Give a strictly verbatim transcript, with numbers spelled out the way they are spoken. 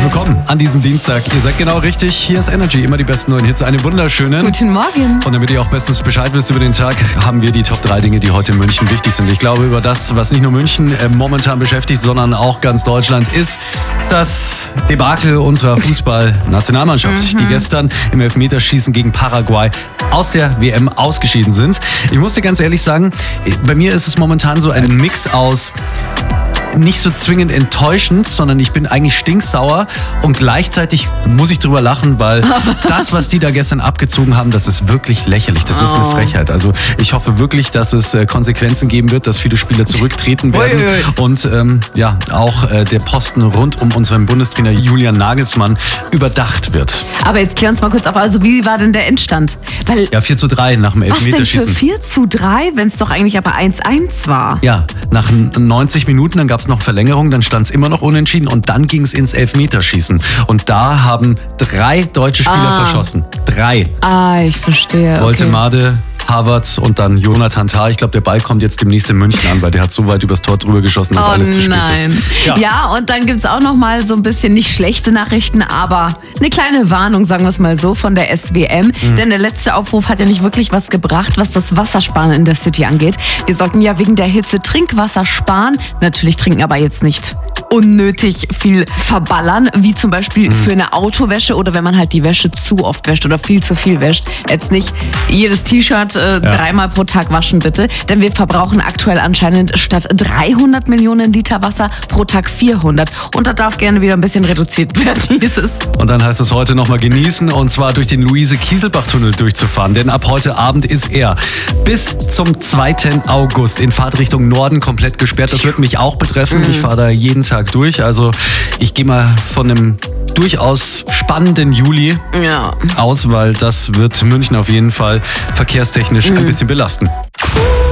willkommen an diesem Dienstag. Ihr seid genau richtig. Hier ist Energy, immer die besten neuen Hits. Einen wunderschönen Guten Morgen. Und damit ihr auch bestens Bescheid wisst über den Tag, haben wir die Top drei Dinge, die heute in München wichtig sind. Ich glaube, über das, was nicht nur München äh, momentan beschäftigt, sondern auch ganz Deutschland, ist das Debakel unserer Fußballnationalmannschaft, mhm. die gestern im Elfmeterschießen gegen Paraguay aus der W M ausgeschieden sind. Ich muss dir ganz ehrlich sagen, bei mir ist es momentan so ein Mix aus nicht so zwingend enttäuschend, sondern ich bin eigentlich stinksauer und gleichzeitig muss ich drüber lachen, weil das, was die da gestern abgezogen haben, das ist wirklich lächerlich. Das ist eine Frechheit. Also ich hoffe wirklich, dass es äh, Konsequenzen geben wird, dass viele Spieler zurücktreten werden Uiuiui. und ähm, ja auch äh, der Posten rund um unseren Bundestrainer Julian Nagelsmann überdacht wird. Aber jetzt klär uns mal kurz auf, also wie war denn der Endstand? Weil, ja, vier zu drei nach dem was denn Elfmeterschießen. für vier zu drei, wenn es doch eigentlich aber eins eins war? Ja, nach neunzig Minuten, dann gab es noch Verlängerung, dann stand es immer noch unentschieden und dann ging es ins Elfmeterschießen. Und da haben drei deutsche Spieler Ah. verschossen. Drei. Ah, ich verstehe. Woltemade, Havertz und dann Jonathan Tah. Ich glaube, der Ball kommt jetzt demnächst in München an, weil der hat so weit übers Tor drüber geschossen, dass Oh alles zu spät nein. ist. Ja. ja, und dann gibt es auch noch mal so ein bisschen nicht schlechte Nachrichten, aber eine kleine Warnung, sagen wir es mal so, von der S W M. Mhm. Denn der letzte Aufruf hat ja nicht wirklich was gebracht, was das Wassersparen in der City angeht. Wir sollten ja wegen der Hitze Trinkwasser sparen. Natürlich trinken, aber jetzt nicht unnötig viel verballern, wie zum Beispiel mhm. für eine Autowäsche oder wenn man halt die Wäsche zu oft wäscht oder viel zu viel wäscht. Jetzt nicht jedes T-Shirt äh, ja. dreimal pro Tag waschen, bitte. Denn wir verbrauchen aktuell anscheinend statt dreihundert Millionen Liter Wasser pro Tag vierhundert. Und da darf gerne wieder ein bisschen reduziert werden, hieß es. Und dann heißt es heute nochmal genießen und zwar durch den Luise-Kieselbach-Tunnel durchzufahren. Denn ab heute Abend ist er bis zum zweiten August in Fahrtrichtung Norden komplett gesperrt. Das wird mich auch betreffen. Mhm. Ich fahre da jeden Tag durch. Also ich gehe mal von einem durchaus spannenden Juli ja. aus, weil das wird München auf jeden Fall verkehrstechnisch mhm. ein bisschen belasten.